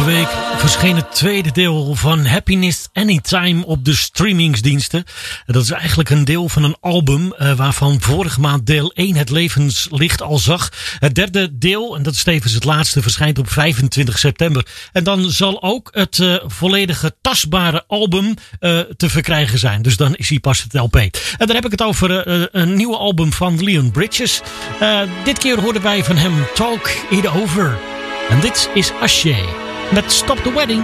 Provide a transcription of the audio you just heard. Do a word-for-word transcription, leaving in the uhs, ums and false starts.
Afgelopen week verscheen het tweede deel van Happiness Anytime op de streamingsdiensten. Dat is eigenlijk een deel van een album uh, waarvan vorige maand deel één het levenslicht al zag. Het derde deel, en dat is tevens het laatste, verschijnt op vijfentwintig september. En dan zal ook het uh, volledige tastbare album uh, te verkrijgen zijn. Dus dan is hij pas het L P. En dan heb ik het over uh, een nieuwe album van Leon Bridges. Uh, dit keer hoorden wij van hem Talk It Over. En dit is Ashe met Stop the Wedding.